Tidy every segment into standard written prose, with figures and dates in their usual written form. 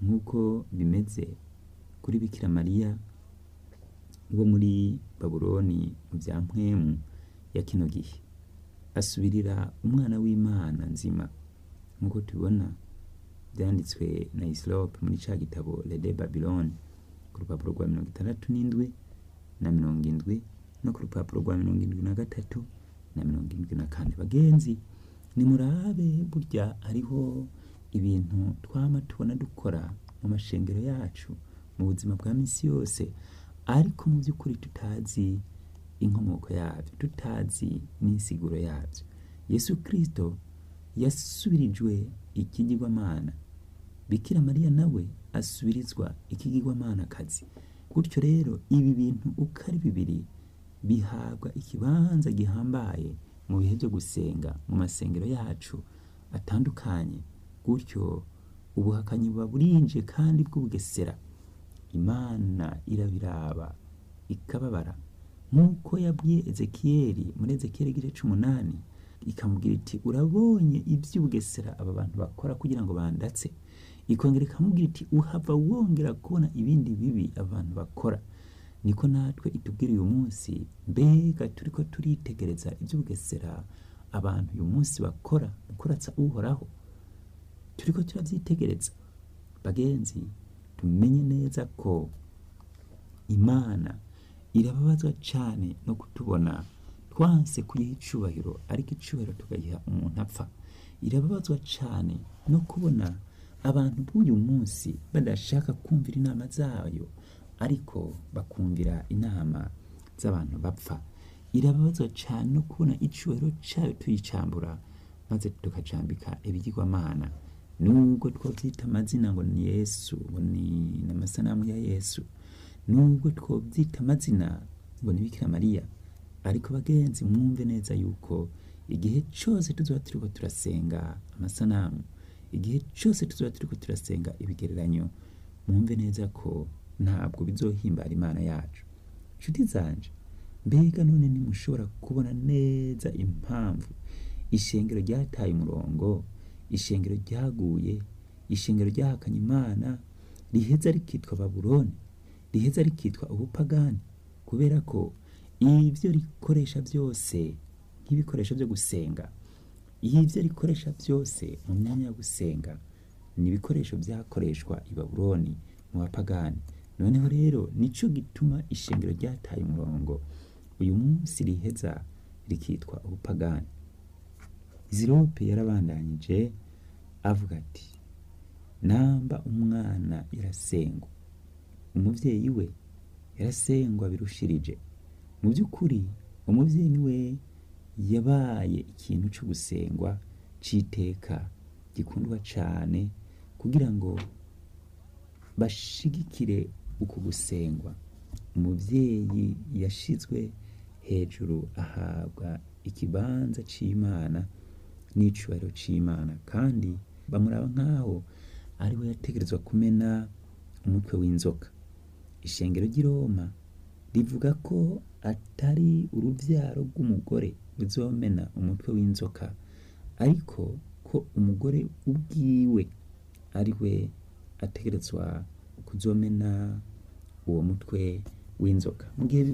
nk'uko bimeze kuri Bikira Mariya wo muri Babuloni mu bya mpwemu ya kino gihe, asubirira umwana w'Imana nzima nk'uko tubibona byanditswe na Hyslop muri ca gitabo Le de Babylone ku rupapuro rwa 67 na 70 no ku rupapuro rwa 73 na 74. Bagenzi, nimurabe burya hariho ibintu twama tubona dukora mu mashengero yacu mu buzima bwa misi yose, ariko mu by'ukuri tutazi inkomoko yabyo, tutazi n'insiguro yabyo. Yesu Kristo yasubirijwe ikigirwamana, Bikira Mariya nawe asubirizwa ikigirwamana kazi. Gutyo rero ibi bintu uko ari bibiri bihabwa ikibanza gihambaye mu bihe byo gusenga mu masengero yacu atandukanye. Gutyo ubuhakanyi buba burinje kandi bw'ubugesera, Imana irabiraba ikababara, nk'uko yabwiye Ezekiyeli muri Ezekiyeli igice 8 ikamubwira iti urabonye iby'ubugesera aba bantu bakora kugira ngo bandatse. Ikongera ikamubwira iti uhava wongera kubona ibindi bibi abantu bakora. Niko natwe itubwira uyu munsi, mbega turiko turitegereza iby'ubugesera abantu uyu munsi bakora mu kuratsa Uhoraho, turiko turabyitegereza. Bagenzi, tumenye neza ko Imana irababazwa cyane no kutubona twanse kuyiha icubahiro, ariko icubahiro tukayiha umuntu apfa. Irababazwa cyane no kubona abantu b'uyu munsi badashaka kumvira inama zayo, ariko bakumvira inama z'abantu bapfa. Irababazwa cyane no kubona icubahiro cyayo tuyicambura maze tukacambika ibigirwamana. Nubwo twobyita amazina ngo ni Yesu, ngo ni n'amasanamu ya Yesu, nubwo twobyita amazina ngo ni Bikira Mariya, ariko bagenzi, mwumve neza yuko igihe cyose tuzoba turiko turasenga amasanamu, igihe cyose tuzoba turiko turasenga ibigereranyo, mwumve neza ko ntabwo bizohimbara Imana yacu. Nshuti zanje, mbega none ntimushobora kubona neza impamvu ishengero ryataye umurongo, ishengero ryaguye, ishengero ryahakanye Imana, riheza rikitwa Babuloni, riheza rikitwa ubupagani? Kubera ko ibyo rikoresha byose nk'ibikoresho byo gusenga, ibyo rikoresha byose mu myanya yo gusenga ni ibikoresho byakoreshwa i Babuloni mu bapagani. Noneho rero nico gituma ishengero ryataye umurongo uyu munsi riheza rikitwa ubupagani. Zirope yarabandanyije avuga ati, namba umwana yarasengwa, umuvyeyi we yarasengwa birushirije. Mu by'ukuri umuvyeyi niwe yabaye ikintu cyo gusengwa citeka gikundwa cyane, kugira ngo bashigikire uko gusengwa. Umuvyeyi yashizwe hejuru, ahabwa ikibanza c'Imana n'icubahiro c'Imana, kandi bamuraba nk'aho ari we yategerezwa kumena umutwe w'inzoka. Ishengero ry'i Roma rivuga ko atari uruvyaro rw'umugore ruzomena umutwe w'inzoka, ariko ko umugore ubwiwe ari we ategerezwa kuzomena uwo mutwe w'inzoka. Mu gihe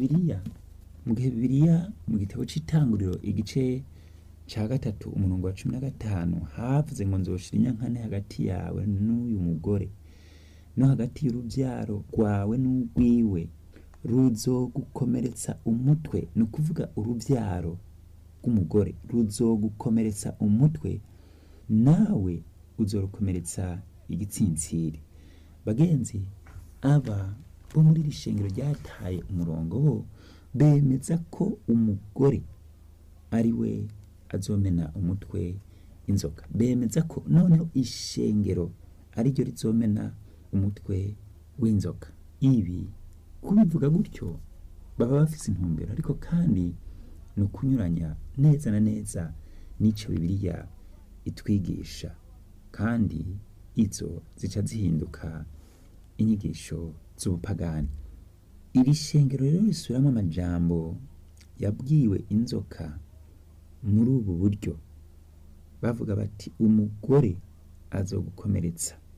Bibiliya mu gitabo c'Itanguriro igice ca 3 umurongo wa 15 havuze ngo nzoshira inyankane hagati yawe n'uyu mugore, no hagati y'uruvyaro rwawe n'urwiwe, ruzogukomeretsa umutwe. Ni ukuvuga uruvyaro rw'umugore ruzogukomeretsa umutwe, nawe uzorukomeretsa igitsintsiri. Bagenzi, aba bo muri iri shengero ryataye umurongo bo bemeza ko umugore ari we azomena umutwe inzoka. Bemeza ko noneho ishengero ari ryo rizomena umutwe w'inzoka. Ibi kubivuga gutyo baba bafise intumbero, ariko kandi no kunyuranya neza na neza n'ico Bibiliya itwigisha, kandi izo zica zihinduka inyigisho z'ubupagani. Iri shengero rero risubiramo amajambo yabwiwe inzoka muri ubu buryo, bavuga bati umugore azogukomeretsa